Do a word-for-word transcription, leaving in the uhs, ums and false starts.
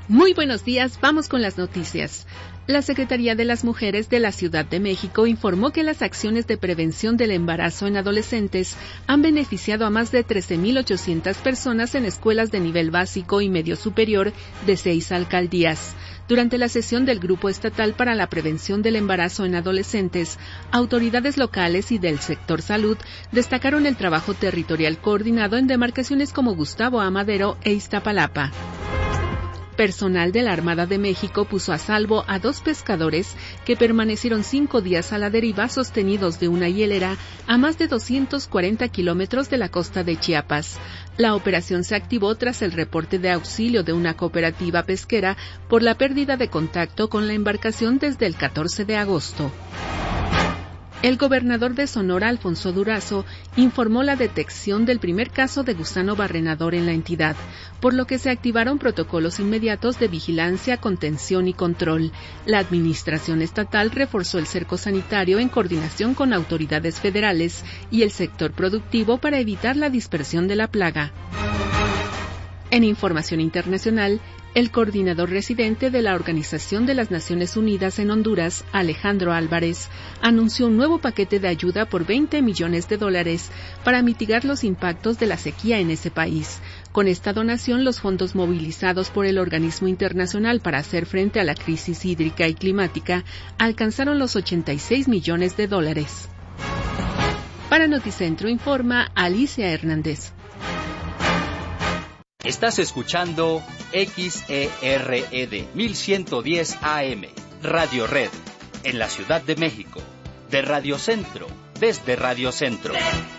Muy buenos días, vamos con las noticias. La Secretaría de las Mujeres de la Ciudad de México informó que las acciones de prevención del embarazo en adolescentes han beneficiado a más de trece mil ochocientas personas en escuelas de nivel básico y medio superior de seis alcaldías. Durante la sesión del Grupo Estatal para la Prevención del Embarazo en Adolescentes, autoridades locales y del sector salud destacaron el trabajo territorial coordinado en demarcaciones como Gustavo A. Madero e Iztapalapa. Personal de la Armada de México puso a salvo a dos pescadores que permanecieron cinco días a la deriva sostenidos de una hielera a más de doscientos cuarenta kilómetros de la costa de Chiapas. La operación se activó tras el reporte de auxilio de una cooperativa pesquera por la pérdida de contacto con la embarcación desde el catorce de agosto. El gobernador de Sonora, Alfonso Durazo, informó la detección del primer caso de gusano barrenador en la entidad, por lo que se activaron protocolos inmediatos de vigilancia, contención y control. La administración estatal reforzó el cerco sanitario en coordinación con autoridades federales y el sector productivo para evitar la dispersión de la plaga. En información internacional, el coordinador residente de la Organización de las Naciones Unidas en Honduras, Alejandro Álvarez, anunció un nuevo paquete de ayuda por veinte millones de dólares para mitigar los impactos de la sequía en ese país. Con esta donación, los fondos movilizados por el organismo internacional para hacer frente a la crisis hídrica y climática alcanzaron los ochenta y seis millones de dólares. Para Noticentro informa Alicia Hernández. Estás escuchando X E R E D mil ciento diez A M, Radio Red, en la Ciudad de México, de Radio Centro, desde Radio Centro.